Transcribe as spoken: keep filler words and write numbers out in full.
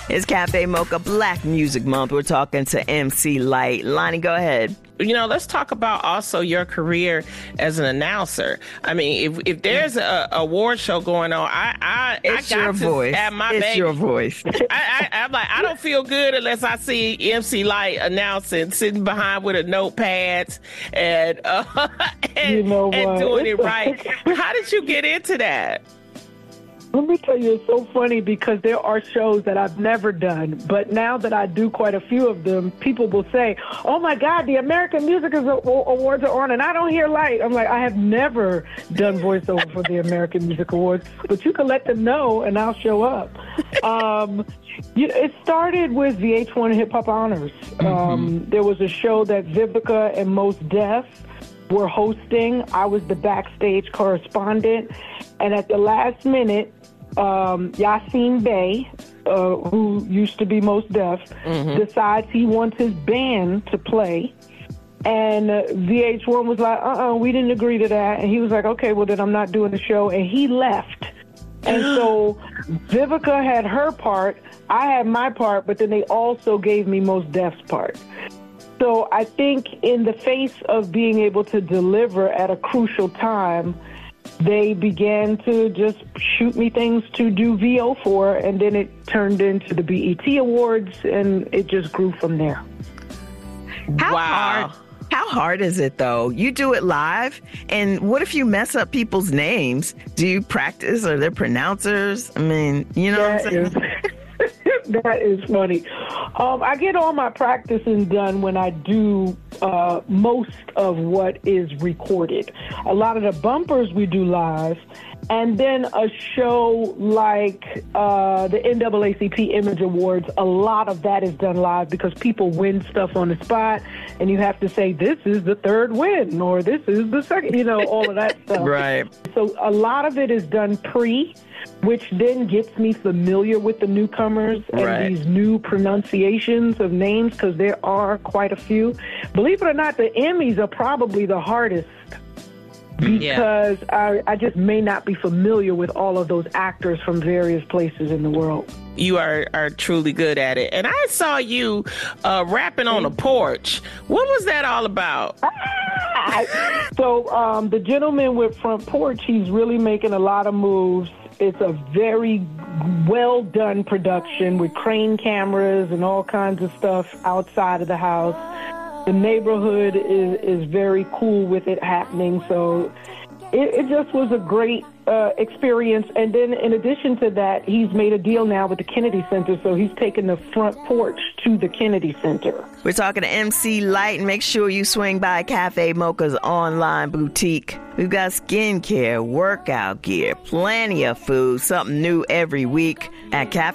It's Cafe Mocha Black Music Month. We're talking to M C Lyte. Lonnie, go ahead. You know, let's talk about also your career as an announcer. I mean, if if there's a, a award show going on, I I, it's I got your to voice. have my It's baby. your voice. I, I, I'm like, I don't feel good unless I see M C Lyte announcing, sitting behind with a notepad and uh, and, you know and doing it right. How did you get into that? Let me tell you, it's so funny because there are shows that I've never done, but now that I do quite a few of them, people will say, oh my God, the American Music Awards are on and I don't hear Lyte. I'm like, I have never done voiceover for the American Music Awards, but you can let them know and I'll show up. Um, you know, it started with V H one Hip Hop Honors. Mm-hmm. Um, there was a show that Vivica and Mos Def were hosting. I was the backstage correspondent, and at the last minute, Um, Yasin Bey, uh, who used to be Mos Def, mm-hmm. decides he wants his band to play. And uh, V H one was like, uh-uh, we didn't agree to that. And he was like, okay, well, then I'm not doing the show. And he left. And so Vivica had her part, I had my part, but then they also gave me Mos Def's part. So I think in the face of being able to deliver at a crucial time, they began to just shoot me things to do V O for, and then it turned into the B E T Awards, and it just grew from there. How wow. hard? How hard is it, though? You do it live, and what if you mess up people's names? Do you practice? Are there pronouncers? I mean, you know that what I'm saying? Is, that is funny. Um, I get all my practicing done when I do uh, most of what is recorded. A lot of the bumpers we do live, and then a show like uh, the N double A C P Image Awards, a lot of that is done live because people win stuff on the spot, and you have to say, this is the third win, or this is the second, you know, all of that stuff. Right. So a lot of it is done pre, which then gets me familiar with the newcomers and right. these new pronunciations of names, because there are quite a few. Believe it or not, the Emmys are probably the hardest because yeah. I, I just may not be familiar with all of those actors from various places in the world. You are, are truly good at it. And I saw you uh, rapping on a porch. What was that all about? so um, the gentleman with Front Porch, he's really making a lot of moves. It's a very well done production with crane cameras and all kinds of stuff outside of the house. The neighborhood is, is very cool with it happening. So it, it just was a great uh, experience. And then in addition to that, he's made a deal now with the Kennedy Center. So he's taken the Front Porch to the Kennedy Center. We're talking to M C Lyte, and make sure you swing by Cafe Mocha's online boutique. We've got skincare, workout gear, plenty of food, something new every week at Cafe